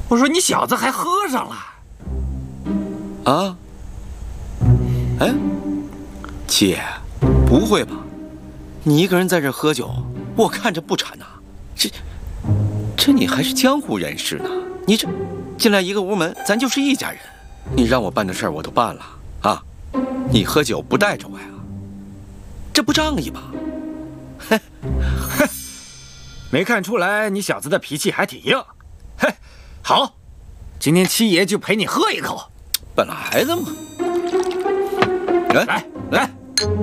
我说你小子还喝上了。 啊？哎，姐，不会吧？你一个人在这喝酒，我看着不馋呐。这你还是江湖人士呢？你这进来一个屋门，咱就是一家人。你让我办的事儿我都办了啊！你喝酒不带着我呀？这不仗义吧？ 哼哼，没看出来你小子的脾气还挺硬。嘿，好，今天七爷就陪你喝一口。 本来的嘛。来。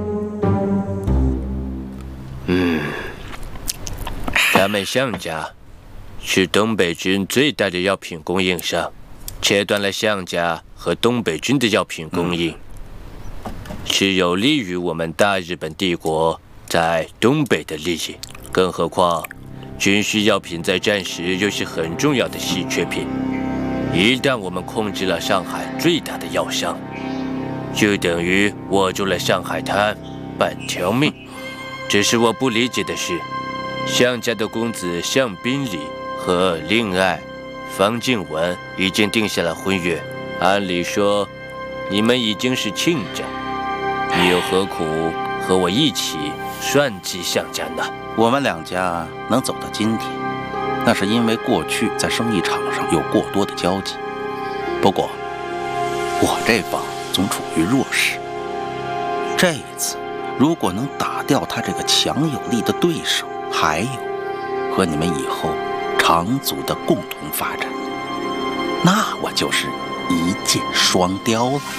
咱们项家是东北军最大的药品供应商，切断了项家和东北军的药品供应，是有利于我们大日本帝国在东北的利益。更何况，军需药品在战时又是很重要的稀缺品。一旦我们控制了上海最大的药商，就等于握住了上海滩半条命。只是我不理解的是，项家的公子项宾礼和令爱方静雯已经定下了婚约，按理说你们已经是亲家，你又何苦和我一起算计项家呢？ 我们两家能走到今天，那是因为过去在生意场上有过多的交集。不过我这方总处于弱势，这一次如果能打掉他这个强有力的对手，还有和你们以后长足的共同发展，那我就是一箭双雕了。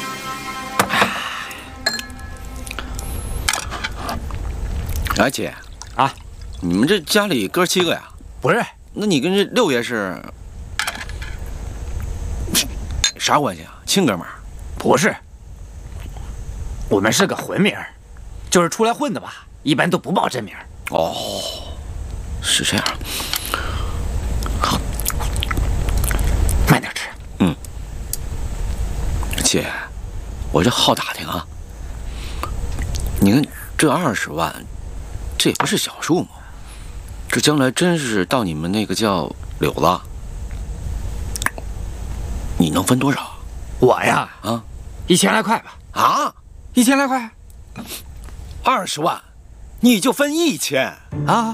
哎，姐啊， 你们这家里哥7个呀？ 不是， 那你跟这六爷是啥关系啊？亲哥们儿？ 不是，我们是个混名，就是出来混的吧，一般都不报真名。 哦，是这样。 慢点吃。 姐，我这好打听啊，你看这20万，这也不是小数目，这将来真是到你们那个叫柳子，你能分多少？ 我呀，1000来块吧。 啊 ，1000来块 ，20万，你就分1000 啊？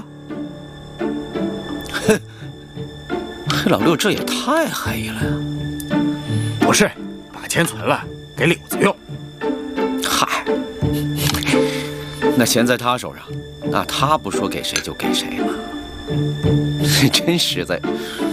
哼，这老六这也太黑了呀！ 不是，把钱存了给柳子用。 嗨，那钱在他手上，那他不说给谁就给谁了，真实在。